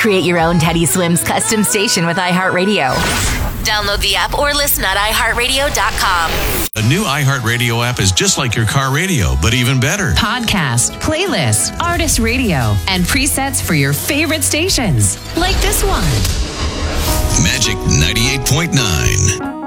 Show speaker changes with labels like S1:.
S1: Create your own Teddy Swims custom station with iHeartRadio. Download the app or listen at iHeartRadio.com.
S2: The new iHeartRadio app is just like your car radio, but even better.
S3: Podcast, playlists, artist radio, and presets for your favorite stations. Like this one.
S2: Magic 98.9.